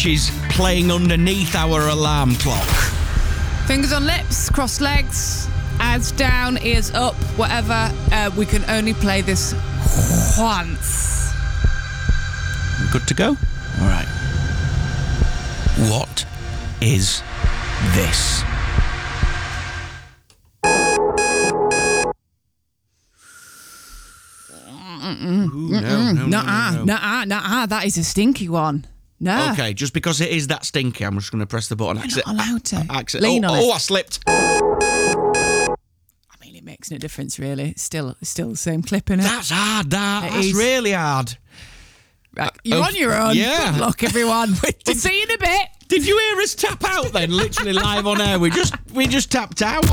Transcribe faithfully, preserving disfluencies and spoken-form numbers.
which is playing underneath our alarm clock. Fingers on lips, crossed legs, hands down, ears up, whatever. Uh, we can only play this once. Good to go? All right. What is this? Ooh, no, no, no, Nuh-uh, no, no. nuh-uh, nuh-uh. That is a stinky one. No. Okay, just because it is that stinky, I'm just going to press the button. You're not allowed to. Exit. Lean oh, on oh, it. I slipped. I mean, it makes no difference, really. It's still, it's still the same clip, innit? That's hard, that. It That's is. really hard. Right, you're Oh, on your own. yeah. Good luck, everyone. We'll see you in a bit. Did you hear us tap out then? Literally live on air. We just we just tapped out.